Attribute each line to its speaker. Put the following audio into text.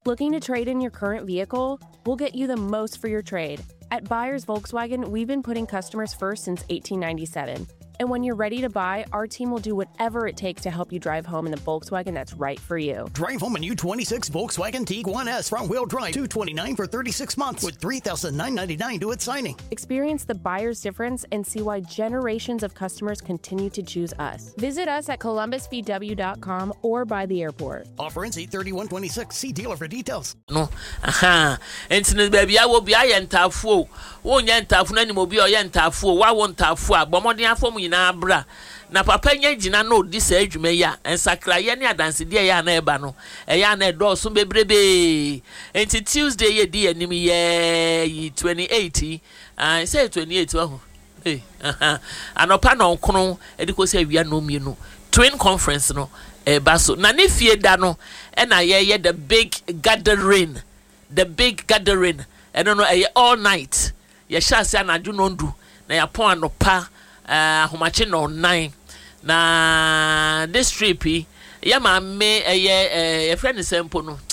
Speaker 1: Looking to trade in your current vehicle? We'll get you the most for your trade. At Buyers Volkswagen, we've been putting customers first since 1897. And when you're ready to buy, our team will do whatever it takes to help you drive home in the Volkswagen that's right for you.
Speaker 2: Drive home a new 26 Volkswagen Tiguan S front-wheel drive, $229 for 36 months with $3,999 to its signing.
Speaker 1: Experience the buyer's difference and see why generations of customers continue to choose us. Visit us at columbusvw.com or by the airport.
Speaker 2: Offer ends 8/31/26. See dealer for details.
Speaker 3: No, and baby, I will be I entafu. Won't entafu any mobile entafu. Why won't tafu? Bomodia for me na bra. Na papa nya gina no this age me ya ensakra ye ne adanse de ya na eba no e ya na do so bebrebe enti Tuesday ye di anim ye 28 say 28 ho anopa na onkono e di ko say awia no mienu twin conference no e ba so na ne fie da no e na ye the big gathering e no no e all night ye sha se anaju no ndu na ya pon anopa homache no 9 na this trip ya ma me your friend sample no